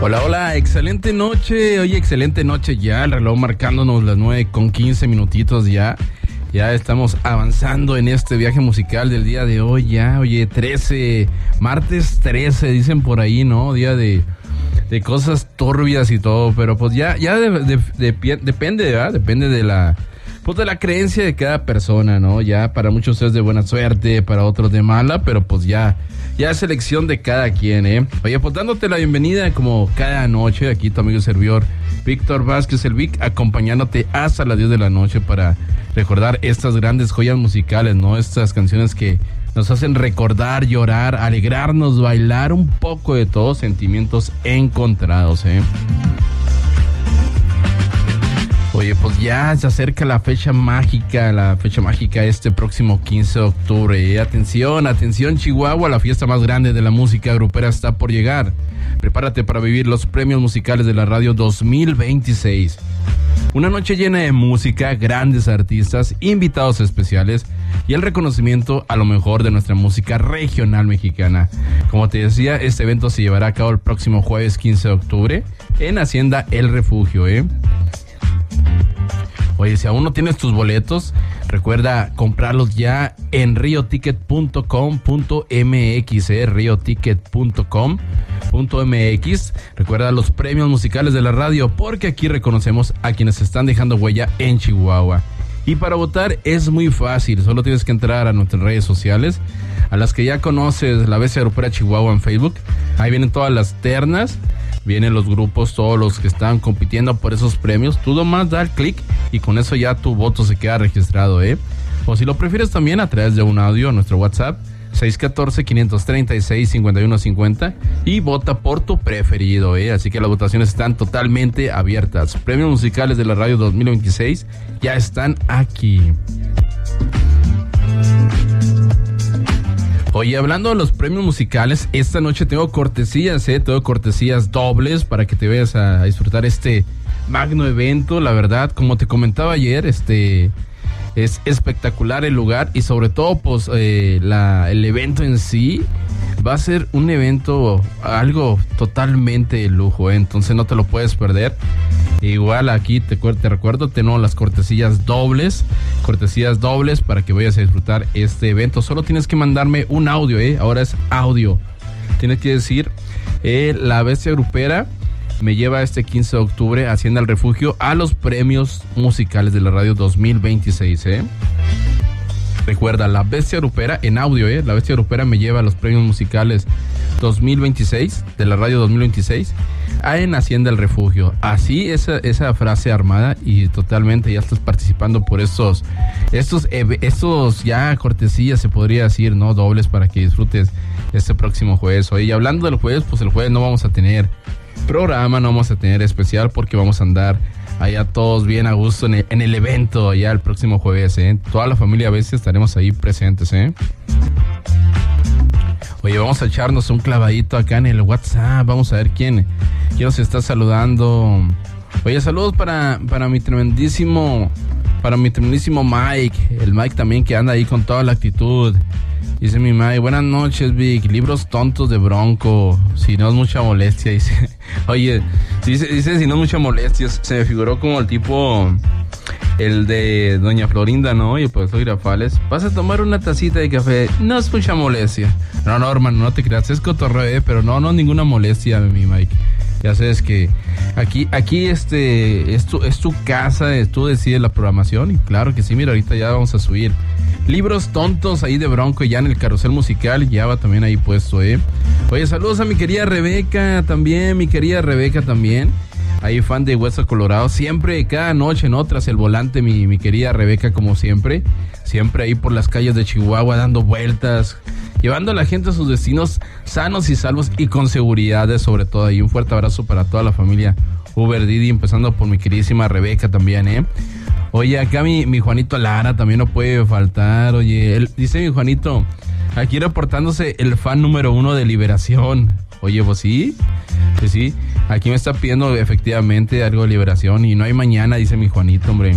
Hola, hola, excelente noche. Oye, excelente noche ya, el reloj marcándonos las 9:15 minutitos ya. Ya estamos avanzando en este viaje musical del día de hoy ya. Oye, martes 13, dicen por ahí, ¿no? Día de cosas turbias y todo, pero pues ya depende, ¿verdad? Depende de la creencia de cada persona, ¿no? Ya para muchos es de buena suerte, para otros de mala, pero pues ya es elección de cada quien, ¿eh? Oye, pues dándote la bienvenida como cada noche, aquí tu amigo y servidor Víctor Vázquez, el Vic, acompañándote hasta las 10 de la noche para recordar estas grandes joyas musicales, ¿no? Estas canciones que nos hacen recordar, llorar, alegrarnos, bailar, un poco de todo, sentimientos encontrados, ¿eh? Oye, pues ya se acerca la fecha mágica este próximo 15 de octubre. Atención, Chihuahua, la fiesta más grande de la música grupera está por llegar. Prepárate para vivir los premios musicales de la radio 2026. Una noche llena de música, grandes artistas, invitados especiales y el reconocimiento a lo mejor de nuestra música regional mexicana. Como te decía, este evento se llevará a cabo el próximo jueves 15 de octubre en Hacienda El Refugio, ¿eh? Oye, si aún no tienes tus boletos, recuerda comprarlos ya en rioticket.com.mx, rioticket.com.mx. Recuerda los premios musicales de la radio, porque aquí reconocemos a quienes están dejando huella en Chihuahua. Y para votar es muy fácil, solo tienes que entrar a nuestras redes sociales, a las que ya conoces, la Bestia Grupera Chihuahua en Facebook. Ahí vienen todas las ternas, vienen los grupos, todos los que están compitiendo por esos premios. Tú nomás da el clic y con eso ya tu voto se queda registrado, ¿eh? O si lo prefieres también a través de un audio a nuestro WhatsApp 614-536-5150 y vota por tu preferido, ¿eh? Así que las votaciones están totalmente abiertas. Premios musicales de la radio 2026 ya están aquí. Oye, hablando de los premios musicales, esta noche tengo cortesías, tengo cortesías dobles para que te vayas a disfrutar este magno evento. La verdad, como te comentaba ayer, es espectacular el lugar y sobre todo, pues, el evento en sí va a ser un evento, algo totalmente de lujo, ¿eh? Entonces no te lo puedes perder. Igual aquí te recuerdo, tenemos las cortesías dobles para que vayas a disfrutar este evento. Solo tienes que mandarme un audio, ahora es audio. Tienes que decir, la Bestia Grupera me lleva este 15 de octubre a Hacienda El Refugio a los premios musicales de la radio 2026, Recuerda, la Bestia Grupera en audio, la Bestia Grupera me lleva a los premios musicales 2026 de la radio 2026 en Hacienda El Refugio. Así esa frase armada y totalmente ya estás participando por estos ya cortesías, se podría decir, ¿no? Dobles para que disfrutes este próximo jueves. Oye, y hablando del jueves, pues el jueves no vamos a tener programa, no vamos a tener especial porque vamos a andar allá todos bien a gusto en el evento allá el próximo jueves, Toda la familia a veces estaremos ahí presentes, Oye, vamos a echarnos un clavadito acá en el WhatsApp, vamos a ver quién nos está saludando. Oye, saludos para mi tremendísimo Mike, el Mike también que anda ahí con toda la actitud. Dice mi Mike, buenas noches, Vic, libros tontos de Bronco, si no es mucha molestia, dice. Oye, dice si no es mucha molestia, se me figuró como el tipo, el de Doña Florinda, ¿no? Oye, pues soy Rafales, vas a tomar una tacita de café, no es mucha molestia. No, hermano, no te creas, es cotorreo, pero no ninguna molestia, mi Mike. Ya sabes que aquí es tu casa, tú decides la programación y claro que sí, mira, ahorita ya vamos a subir libros tontos ahí de Bronco ya en el carrusel musical, ya va también ahí puesto, Oye, saludos a mi querida Rebeca también, ahí fan de Hueso Colorado, siempre, cada noche, ¿no? Tras el volante, mi querida Rebeca, como siempre ahí por las calles de Chihuahua dando vueltas, llevando a la gente a sus destinos sanos y salvos y con seguridad, sobre todo. Y un fuerte abrazo para toda la familia Uber Didi, empezando por mi queridísima Rebeca también, Oye, acá mi Juanito Lara también no puede faltar. Oye, dice mi Juanito, aquí reportándose el fan número 1 de Liberación. Oye, pues sí, aquí me está pidiendo efectivamente algo de Liberación y no hay mañana, dice mi Juanito, hombre.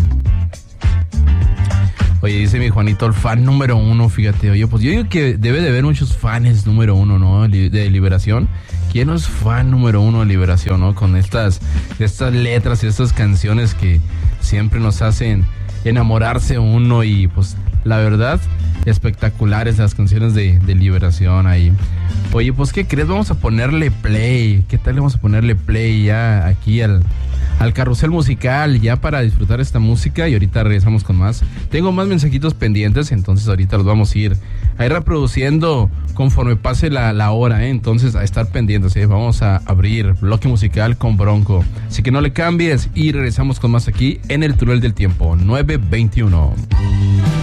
Oye, dice mi Juanito, el fan número 1, fíjate. Oye, pues yo digo que debe de haber muchos fans número 1, ¿no? De Liberación. ¿quién no es fan número uno de Liberación, no? Con estas letras y estas canciones que siempre nos hacen enamorarse uno y pues la verdad, espectaculares las canciones de Liberación ahí. Oye, pues ¿qué crees? Vamos a ponerle play. ¿Qué tal? Vamos a ponerle play ya aquí al carrusel musical ya para disfrutar esta música y ahorita regresamos con más. Tengo más mensajitos pendientes, entonces ahorita los vamos a ir reproduciendo conforme pase la hora, entonces a estar pendientes, Vamos a abrir bloque musical con Bronco, así que no le cambies y regresamos con más aquí en el túnel del tiempo 921.